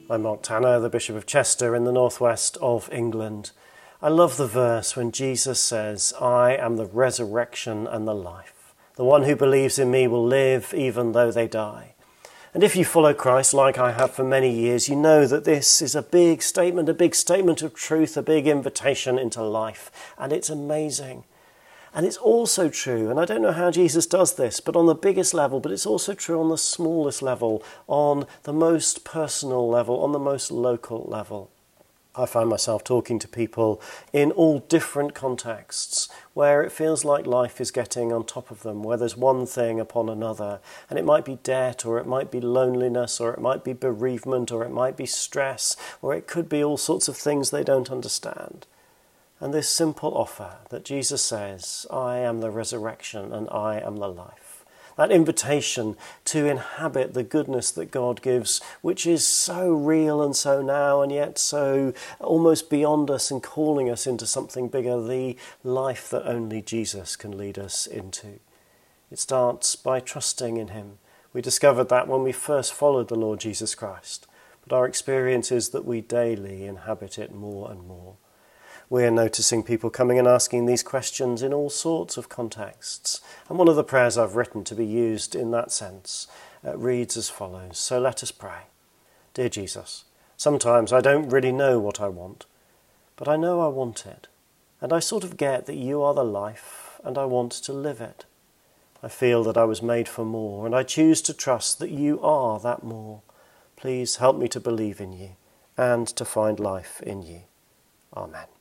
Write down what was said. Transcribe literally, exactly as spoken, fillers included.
I'm Mark Tanner, the Bishop of Chester in the northwest of England. I love the verse when Jesus says, I am the resurrection and the life. The one who believes in me will live even though they die. And if you follow Christ like I have for many years, you know that this is a big statement, a big statement of truth, a big invitation into life. And it's amazing. And it's also true, and I don't know how Jesus does this, but on the biggest level, but it's also true on the smallest level, on the most personal level, on the most local level. I find myself talking to people in all different contexts where it feels like life is getting on top of them, where there's one thing upon another, and it might be debt, or it might be loneliness, or it might be bereavement, or it might be stress, or it could be all sorts of things they don't understand. And this simple offer that Jesus says, I am the resurrection and I am the life. That invitation to inhabit the goodness that God gives, which is so real and so now and yet so almost beyond us and calling us into something bigger, the life that only Jesus can lead us into. It starts by trusting in him. We discovered that when we first followed the Lord Jesus Christ, but our experience is that we daily inhabit it more and more. We're noticing people coming and asking these questions in all sorts of contexts. And one of the prayers I've written to be used in that sense uh, reads as follows. So let us pray. Dear Jesus, sometimes I don't really know what I want, but I know I want it. And I sort of get that you are the life and I want to live it. I feel that I was made for more and I choose to trust that you are that more. Please help me to believe in you and to find life in you. Amen.